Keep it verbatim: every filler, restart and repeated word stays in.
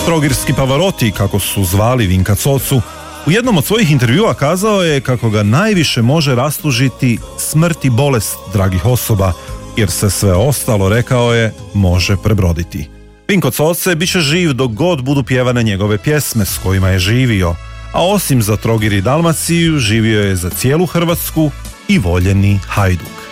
Trogirski Pavarotti, kako su zvali Vinka Cocu, u jednom od svojih intervjua kazao je kako ga najviše može rastužiti smrt i bolest dragih osoba, jer se sve ostalo, rekao je, može prebroditi. Vinko Coce bit će živ dok god budu pjevane njegove pjesme s kojima je živio, a osim za Trogir i Dalmaciju živio je za cijelu Hrvatsku i voljeni Hajduk.